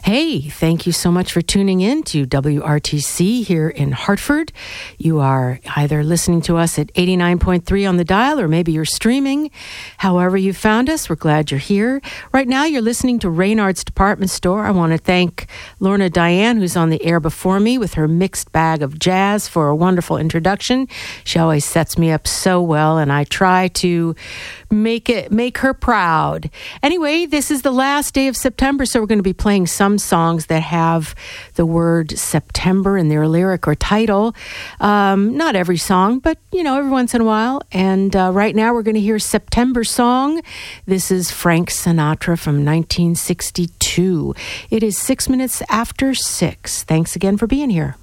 Hey, thank you so much for tuning in to WRTC here in Hartford. You are either listening to us at 89.3 on the dial, or maybe you're streaming. However you found us, we're glad you're here. Right now, you're listening to Reynard's Department Store. I want to thank Lorna Diane, who's on the air before me with her mixed bag of jazz, for a wonderful introduction. She always sets me up so well, and I try to make her proud. Anyway, this is the last day of September, so we're going to be playing some songs that have the word September in their lyric or title. Not every song, but, every once in a while. And right now we're going to hear September Song. This is Frank Sinatra from 1962. It is 6 minutes after 6. Thanks again for being here.